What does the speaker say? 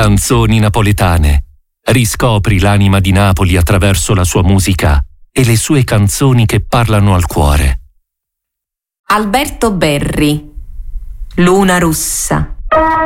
Canzoni napoletane. Riscopri l'anima di Napoli attraverso la sua musica e le sue canzoni che parlano al cuore. Alberto Berri, Luna russa.